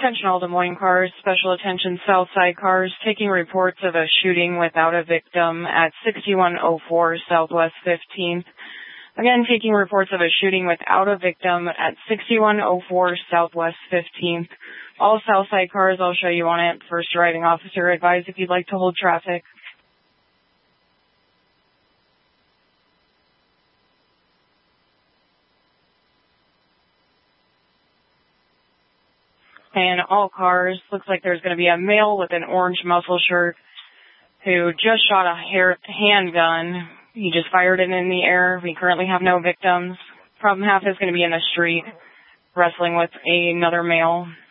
Attention all Des Moines cars, special attention Southside cars, taking reports of a shooting without a victim at 6104 Southwest 15th. Again, taking reports of a shooting without a victim at 6104 Southwest 15th. All Southside cars, I'll show you on it. First driving officer advised if you'd like to hold traffic. And all cars, looks like there's going to be a male with an orange muscle shirt who just shot a handgun. He just fired it in the air. We currently have no victims. Problem half is going to be in the street wrestling with another male.